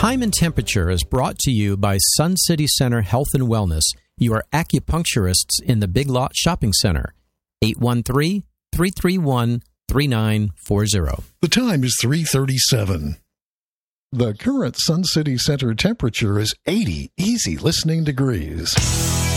Time and Temperature is brought to you by Sun City Center Health and Wellness. You are acupuncturists in the Big Lot Shopping Center. 813-331-3940. The time is 3:37. The current Sun City Center temperature is 80 easy listening degrees.